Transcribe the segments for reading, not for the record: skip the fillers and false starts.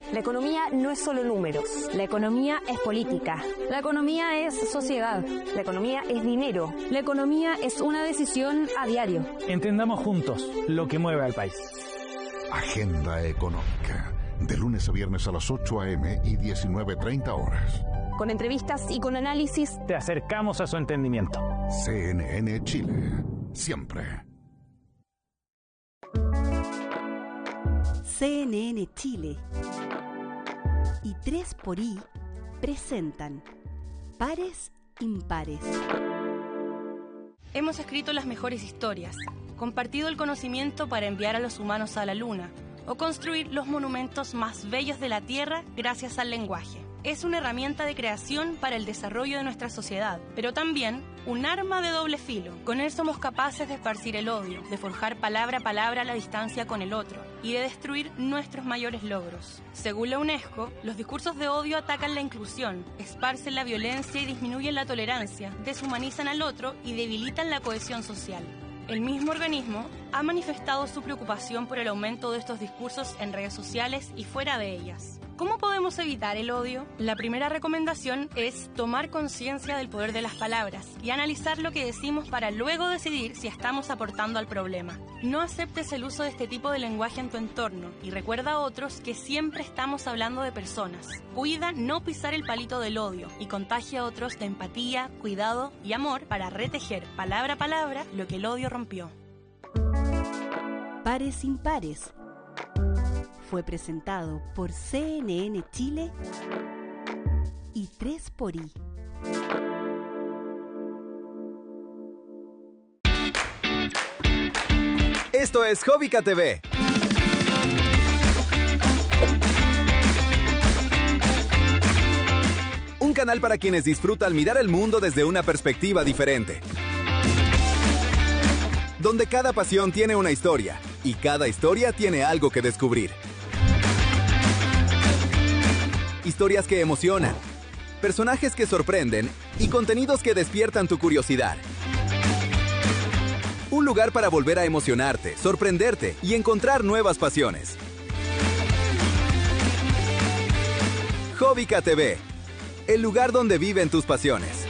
La economía no es solo números. La economía es política. La economía es sociedad. La economía es dinero. La economía es una decisión a diario. Entendamos juntos lo que mueve al país. Agenda Económica. De lunes a viernes a las 8 a.m. y 19:30 horas. Con entrevistas y con análisis. Te acercamos a su entendimiento. CNN Chile. Siempre. CNN Chile y 3xI presentan Pares Impares. Hemos escrito las mejores historias, compartido el conocimiento para enviar a los humanos a la luna o construir los monumentos más bellos de la Tierra gracias al lenguaje. Es una herramienta de creación para el desarrollo de nuestra sociedad, pero también un arma de doble filo. Con él somos capaces de esparcir el odio, de forjar palabra a palabra la distancia con el otro y de destruir nuestros mayores logros. Según la UNESCO, los discursos de odio atacan la inclusión, esparcen la violencia y disminuyen la tolerancia, deshumanizan al otro y debilitan la cohesión social. El mismo organismo ha manifestado su preocupación por el aumento de estos discursos en redes sociales y fuera de ellas. ¿Cómo podemos evitar el odio? La primera recomendación es tomar conciencia del poder de las palabras y analizar lo que decimos para luego decidir si estamos aportando al problema. No aceptes el uso de este tipo de lenguaje en tu entorno y recuerda a otros que siempre estamos hablando de personas. Cuida no pisar el palito del odio y contagia a otros de empatía, cuidado y amor para retejer palabra a palabra lo que el odio rompió. Pares Impares fue presentado por CNN Chile y 3xI. Esto es Jóvica TV. Un canal para quienes disfrutan mirar el mundo desde una perspectiva diferente. Donde cada pasión tiene una historia y cada historia tiene algo que descubrir. Historias que emocionan, personajes que sorprenden y contenidos que despiertan tu curiosidad. Un lugar para volver a emocionarte, sorprenderte y encontrar nuevas pasiones. Jóvica TV, el lugar donde viven tus pasiones.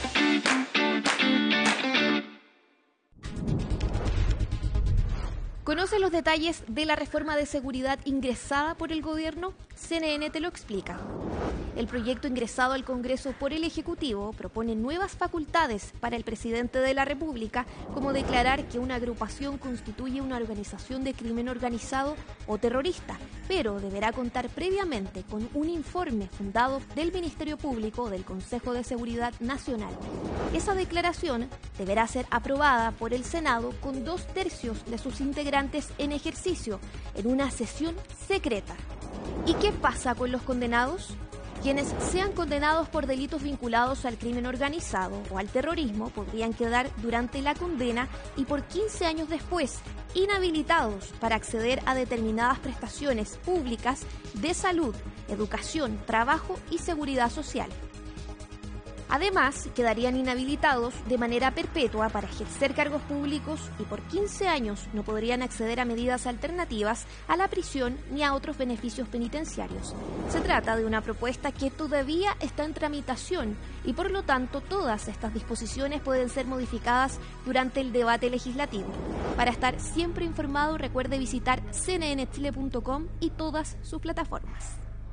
¿Conoces los detalles de la reforma de seguridad ingresada por el gobierno? CNN te lo explica. El proyecto ingresado al Congreso por el Ejecutivo propone nuevas facultades para el presidente de la República, como declarar que una agrupación constituye una organización de crimen organizado o terrorista, pero deberá contar previamente con un informe fundado del Ministerio Público o del Consejo de Seguridad Nacional. Esa declaración deberá ser aprobada por el Senado con 2/3 de sus integrantes en ejercicio, en una sesión secreta. ¿Y qué pasa con los condenados? Quienes sean condenados por delitos vinculados al crimen organizado o al terrorismo podrían quedar durante la condena y por 15 años después inhabilitados para acceder a determinadas prestaciones públicas de salud, educación, trabajo y seguridad social. Además, quedarían inhabilitados de manera perpetua para ejercer cargos públicos y por 15 años no podrían acceder a medidas alternativas a la prisión ni a otros beneficios penitenciarios. Se trata de una propuesta que todavía está en tramitación y por lo tanto todas estas disposiciones pueden ser modificadas durante el debate legislativo. Para estar siempre informado, recuerde visitar cnnchile.com y todas sus plataformas.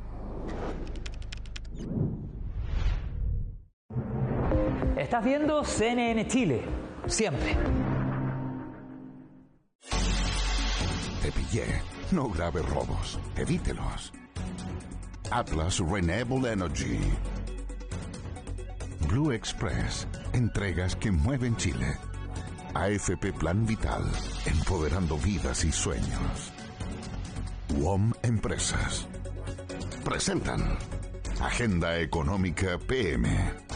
Estás viendo CNN Chile, siempre. Te pillé. No grave robos. Evítelos. Atlas Renewable Energy. Blue Express. Entregas que mueven Chile. AFP Plan Vital. Empoderando vidas y sueños. WOM Empresas. Presentan Agenda Económica PM.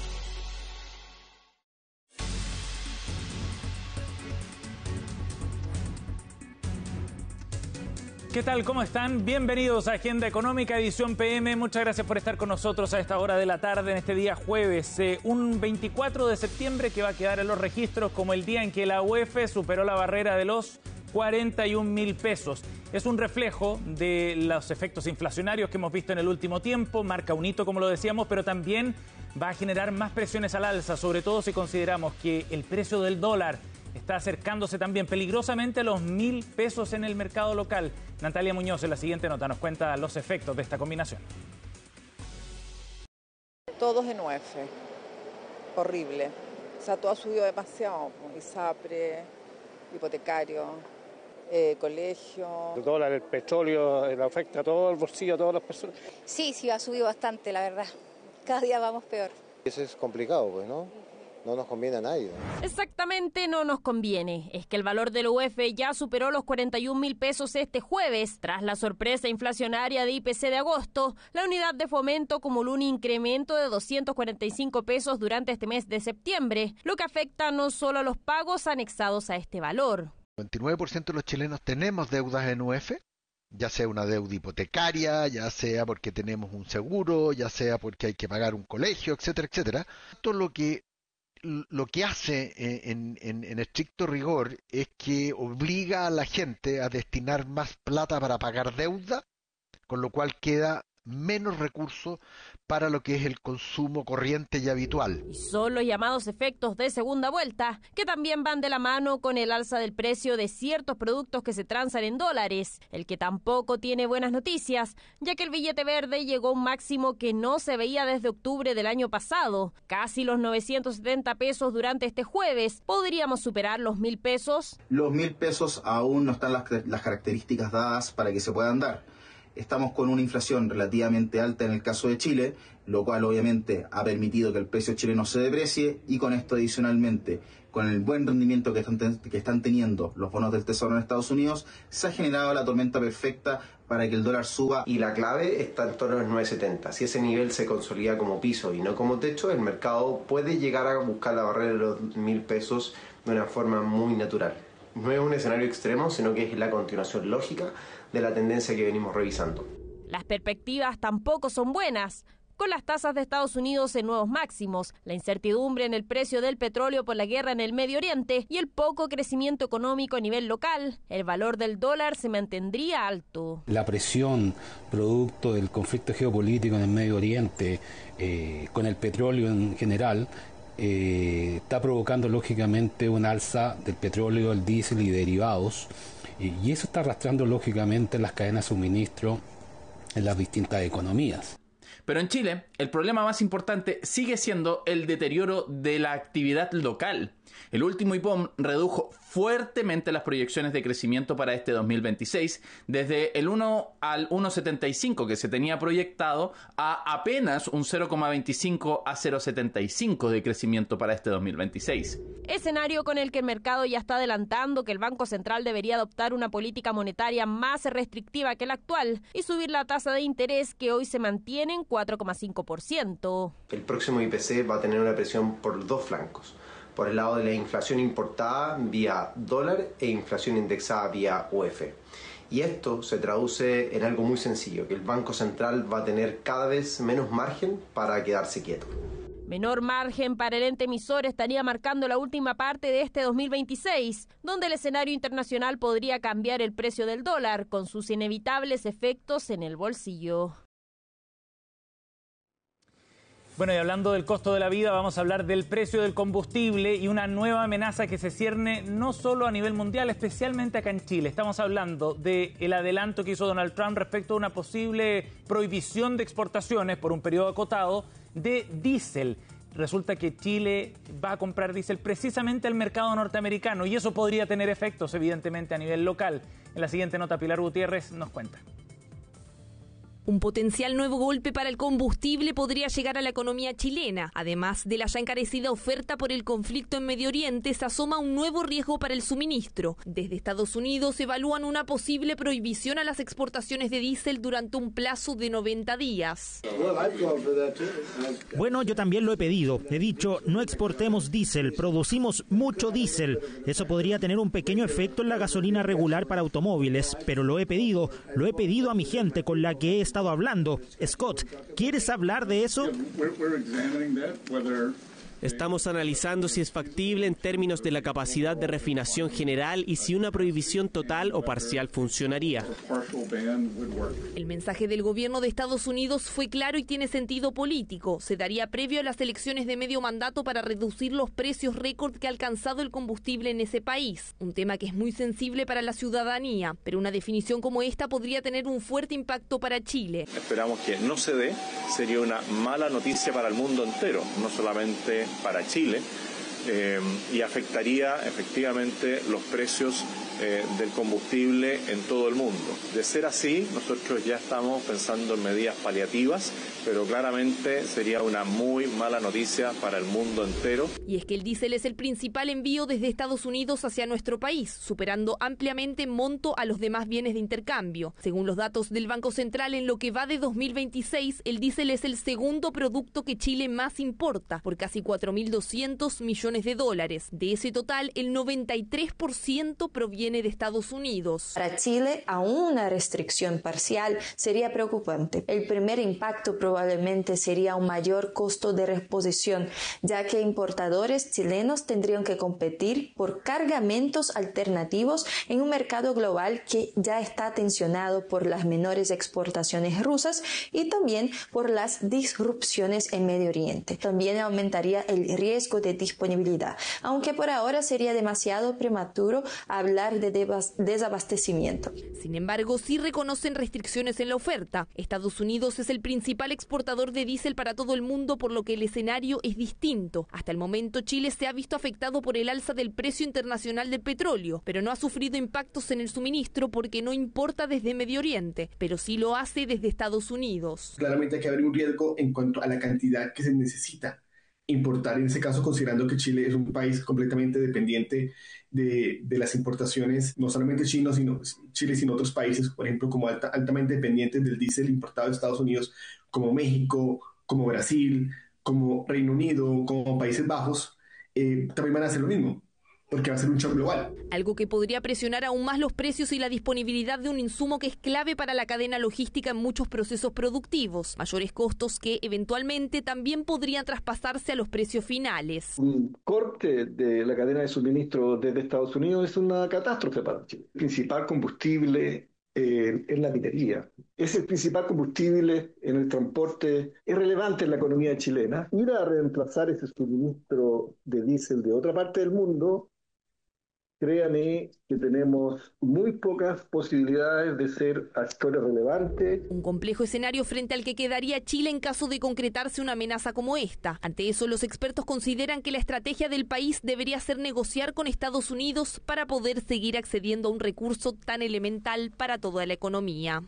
¿Qué tal? ¿Cómo están? Bienvenidos a Agenda Económica, edición PM. Muchas gracias por estar con nosotros a esta hora de la tarde, en este día jueves. Un 24 de septiembre que va a quedar en los registros como el día en que la UEF superó la barrera de los 41.000 pesos. Es un reflejo de los efectos inflacionarios que hemos visto en el último tiempo, marca un hito, como lo decíamos, pero también va a generar más presiones al alza, sobre todo si consideramos que el precio del dólar está acercándose también peligrosamente a los 1.000 pesos en el mercado local. Natalia Muñoz en la siguiente nota nos cuenta los efectos de esta combinación. Todos en UF, horrible. O sea, todo ha subido demasiado, ISAPRE, hipotecario, colegio. El dólar, el petróleo, afecta a todo el bolsillo, a todas las personas. Sí, ha subido bastante, la verdad. Cada día vamos peor. Eso es complicado, pues, ¿no? No nos conviene a nadie. Exactamente, no nos conviene. Es que el valor del UF ya superó los 41.000 pesos este jueves. Tras la sorpresa inflacionaria de IPC de agosto, la unidad de fomento acumuló un incremento de 245 pesos durante este mes de septiembre, lo que afecta no solo a los pagos anexados a este valor. El 29% de los chilenos tenemos deudas en UF, ya sea una deuda hipotecaria, ya sea porque tenemos un seguro, ya sea porque hay que pagar un colegio, etcétera, etcétera. Todo lo que hace en estricto rigor es que obliga a la gente a destinar más plata para pagar deuda, con lo cual queda menos recursos para lo que es el consumo corriente y habitual. Y son los llamados efectos de segunda vuelta, que también van de la mano con el alza del precio de ciertos productos que se transan en dólares, el que tampoco tiene buenas noticias, ya que el billete verde llegó a un máximo que no se veía desde octubre del año pasado, casi los 970 pesos durante este jueves. ¿Podríamos superar los 1.000 pesos? Los 1.000 pesos aún no están las características dadas para que se puedan dar. Estamos con una inflación relativamente alta en el caso de Chile, lo cual obviamente ha permitido que el precio chileno se deprecie, y con esto adicionalmente, con el buen rendimiento que están teniendo los bonos del Tesoro en Estados Unidos, se ha generado la tormenta perfecta para que el dólar suba. Y la clave está en torno a los 9.70. Si ese nivel se consolida como piso y no como techo, el mercado puede llegar a buscar la barrera de los 1.000 pesos de una forma muy natural. No es un escenario extremo, sino que es la continuación lógica de la tendencia que venimos revisando. Las perspectivas tampoco son buenas, con las tasas de Estados Unidos en nuevos máximos, la incertidumbre en el precio del petróleo por la guerra en el Medio Oriente y el poco crecimiento económico a nivel local. El valor del dólar se mantendría alto. La presión producto del conflicto geopolítico en el Medio Oriente, con el petróleo en general, está provocando lógicamente un alza del petróleo, el diésel y derivados, y eso está arrastrando lógicamente las cadenas de suministro en las distintas economías. Pero en Chile, el problema más importante sigue siendo el deterioro de la actividad local. El último IPOM redujo fuertemente las proyecciones de crecimiento para este 2026, desde el 1 al 1,75 que se tenía proyectado a apenas un 0,25 a 0,75 de crecimiento para este 2026. Escenario con el que el mercado ya está adelantando que el Banco Central debería adoptar una política monetaria más restrictiva que la actual y subir la tasa de interés, que hoy se mantiene en 4,5%. El próximo IPC va a tener una presión por dos flancos. Por el lado de la inflación importada vía dólar e inflación indexada vía UF. Y esto se traduce en algo muy sencillo, que el Banco Central va a tener cada vez menos margen para quedarse quieto. Menor margen para el ente emisor estaría marcando la última parte de este 2026, donde el escenario internacional podría cambiar el precio del dólar, con sus inevitables efectos en el bolsillo. Bueno, y hablando del costo de la vida, vamos a hablar del precio del combustible y una nueva amenaza que se cierne no solo a nivel mundial, especialmente acá en Chile. Estamos hablando del adelanto que hizo Donald Trump respecto a una posible prohibición de exportaciones por un periodo acotado de diésel. Resulta que Chile va a comprar diésel precisamente al mercado norteamericano y eso podría tener efectos, evidentemente, a nivel local. En la siguiente nota, Pilar Gutiérrez nos cuenta. Un potencial nuevo golpe para el combustible podría llegar a la economía chilena. Además de la ya encarecida oferta por el conflicto en Medio Oriente, se asoma un nuevo riesgo para el suministro. Desde Estados Unidos evalúan una posible prohibición a las exportaciones de diésel durante un plazo de 90 días. Bueno, yo también lo he pedido. He dicho, no exportemos diésel, producimos mucho diésel. Eso podría tener un pequeño efecto en la gasolina regular para automóviles, pero lo he pedido a mi gente con la que he estado hablando. Scott, ¿quieres hablar de eso? Estamos analizando si es factible en términos de la capacidad de refinación general y si una prohibición total o parcial funcionaría. El mensaje del gobierno de Estados Unidos fue claro y tiene sentido político. Se daría previo a las elecciones de medio mandato para reducir los precios récord que ha alcanzado el combustible en ese país. Un tema que es muy sensible para la ciudadanía, pero una definición como esta podría tener un fuerte impacto para Chile. Esperamos que no se dé, sería una mala noticia para el mundo entero, no solamente para Chile, y afectaría efectivamente los precios del combustible en todo el mundo. De ser así, nosotros ya estamos pensando en medidas paliativas, pero claramente sería una muy mala noticia para el mundo entero. Y es que el diésel es el principal envío desde Estados Unidos hacia nuestro país, superando ampliamente en monto a los demás bienes de intercambio. Según los datos del Banco Central, en lo que va de 2026, el diésel es el segundo producto que Chile más importa, por casi 4.200 millones de dólares. De ese total, el 93% proviene de Estados Unidos. Para Chile, aún una restricción parcial sería preocupante. El primer impacto probablemente sería un mayor costo de reposición, ya que importadores chilenos tendrían que competir por cargamentos alternativos en un mercado global que ya está tensionado por las menores exportaciones rusas y también por las disrupciones en Medio Oriente. También aumentaría el riesgo de disponibilidad, aunque por ahora sería demasiado prematuro hablar de desabastecimiento. Sin embargo, sí reconocen restricciones en la oferta. Estados Unidos es el principal exportador de diésel para todo el mundo, por lo que el escenario es distinto. Hasta el momento, Chile se ha visto afectado por el alza del precio internacional del petróleo, pero no ha sufrido impactos en el suministro porque no importa desde Medio Oriente, pero sí lo hace desde Estados Unidos. Claramente hay que haber un riesgo en cuanto a la cantidad que se necesita importar, en ese caso considerando que Chile es un país completamente dependiente de las importaciones, no solamente Chile, sino otros países, por ejemplo, como altamente dependientes del diésel importado de Estados Unidos, como México, como Brasil, como Reino Unido, como Países Bajos, también van a hacer lo mismo, porque va a ser un shock global. Algo que podría presionar aún más los precios y la disponibilidad de un insumo que es clave para la cadena logística en muchos procesos productivos. Mayores costos que eventualmente también podrían traspasarse a los precios finales. Un corte de la cadena de suministro desde Estados Unidos es una catástrofe para Chile. El principal combustible es la minería. Es el principal combustible en el transporte, es relevante en la economía chilena. Ir a reemplazar ese suministro de diésel de otra parte del mundo, créanme que tenemos muy pocas posibilidades de ser actores relevantes. Un complejo escenario frente al que quedaría Chile en caso de concretarse una amenaza como esta. Ante eso, los expertos consideran que la estrategia del país debería ser negociar con Estados Unidos para poder seguir accediendo a un recurso tan elemental para toda la economía.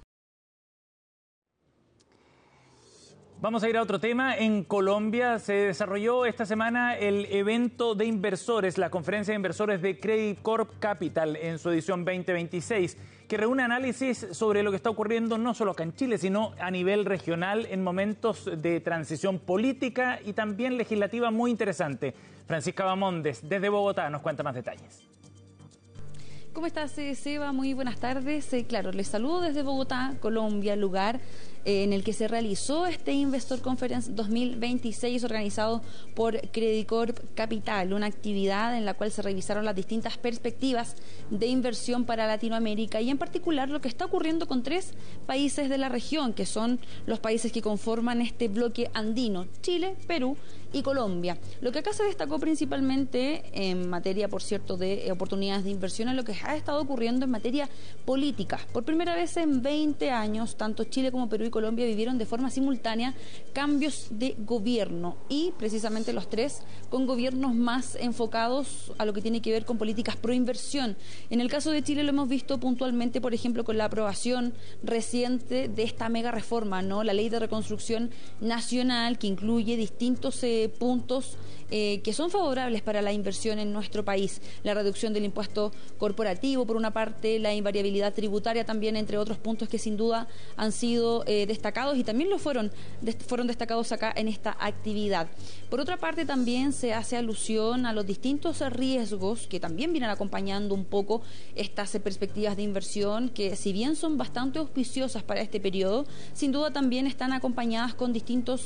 Vamos a ir a otro tema. En Colombia se desarrolló esta semana el evento de inversores, la conferencia de inversores de Credit Corp Capital en su edición 2026, que reúne análisis sobre lo que está ocurriendo no solo acá en Chile, sino a nivel regional en momentos de transición política y también legislativa muy interesante. Francisca Bamondes, desde Bogotá, nos cuenta más detalles. ¿Cómo estás, Seba? Muy buenas tardes. Claro, les saludo desde Bogotá, Colombia, lugar en el que se realizó este Investor Conference 2026 organizado por Credit Corp Capital, una actividad en la cual se revisaron las distintas perspectivas de inversión para Latinoamérica y en particular lo que está ocurriendo con 3 países de la región, que son los países que conforman este bloque andino: Chile, Perú y Colombia. Lo que acá se destacó principalmente en materia, por cierto, de oportunidades de inversión es lo que ha estado ocurriendo en materia política. Por primera vez en 20 años, tanto Chile como Perú y Colombia vivieron de forma simultánea cambios de gobierno y precisamente los 3 con gobiernos más enfocados a lo que tiene que ver con políticas pro inversión. En el caso de Chile lo hemos visto puntualmente, por ejemplo, con la aprobación reciente de esta mega reforma, ¿no? La Ley de Reconstrucción Nacional, que incluye distintos puntos que son favorables para la inversión en nuestro país. La reducción del impuesto corporativo, por una parte, la invariabilidad tributaria también, entre otros puntos que sin duda han sido destacados y también fueron destacados acá en esta actividad. Por otra parte, también se hace alusión a los distintos riesgos que también vienen acompañando un poco estas perspectivas de inversión, que si bien son bastante auspiciosas para este periodo, sin duda también están acompañadas con distintos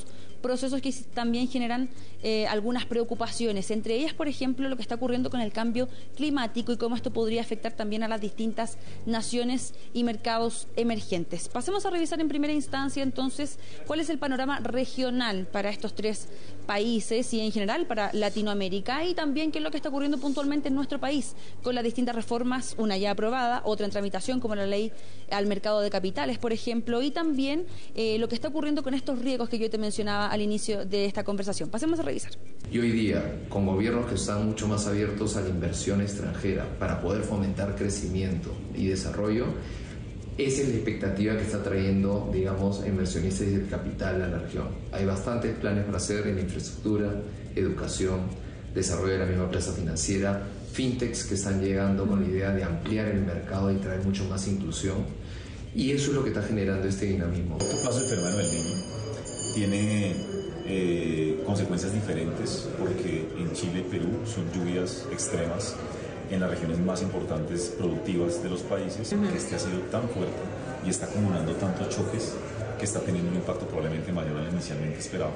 procesos que también generan algunas preocupaciones, entre ellas, por ejemplo, lo que está ocurriendo con el cambio climático y cómo esto podría afectar también a las distintas naciones y mercados emergentes. Pasemos a revisar en primera instancia, entonces, cuál es el panorama regional para estos tres países y en general para Latinoamérica, y también qué es lo que está ocurriendo puntualmente en nuestro país con las distintas reformas, una ya aprobada, otra en tramitación como la ley al mercado de capitales, por ejemplo, y también lo que está ocurriendo con estos riesgos que yo te mencionaba al inicio de esta conversación. Pasemos a revisar. Y hoy día, con gobiernos que están mucho más abiertos a la inversión extranjera para poder fomentar crecimiento y desarrollo, esa es la expectativa que está trayendo, digamos, inversionistas de capital a la región. Hay bastantes planes para hacer en infraestructura, educación, desarrollo de la misma plaza financiera, fintechs que están llegando con la idea de ampliar el mercado y traer mucho más inclusión. Y eso es lo que está generando este dinamismo. El plazo del fenómeno del Niño tiene consecuencias diferentes porque en Chile y Perú son lluvias extremas en las regiones más importantes productivas de los países, que este ha sido tan fuerte y está acumulando tantos choques que está teniendo un impacto probablemente mayor al inicialmente esperado.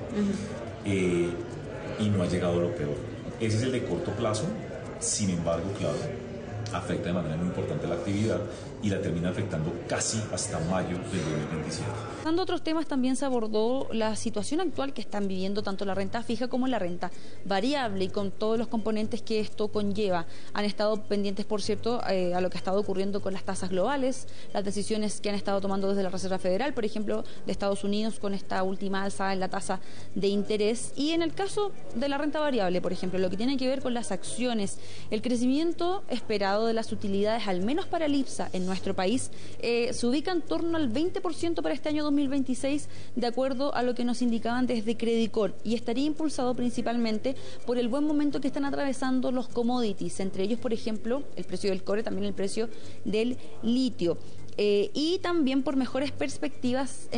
Y no ha llegado lo peor. Ese es el de corto plazo, sin embargo, claro, afecta de manera muy importante la actividad y la termina afectando casi hasta mayo del 2027. Pasando a otros temas, también se abordó la situación actual que están viviendo tanto la renta fija como la renta variable y con todos los componentes que esto conlleva. Han estado pendientes, por cierto, a lo que ha estado ocurriendo con las tasas globales, las decisiones que han estado tomando desde la Reserva Federal, por ejemplo, de Estados Unidos con esta última alza en la tasa de interés. Y en el caso de la renta variable, por ejemplo, lo que tiene que ver con las acciones, el crecimiento esperado de las utilidades, al menos para el IPSA en nuestro país, se ubica en torno al 20% para este año 2026, de acuerdo a lo que nos indicaban desde Credicor, y estaría impulsado principalmente por el buen momento que están atravesando los commodities, entre ellos, por ejemplo, el precio del cobre, también el precio del litio, y también por mejores perspectivas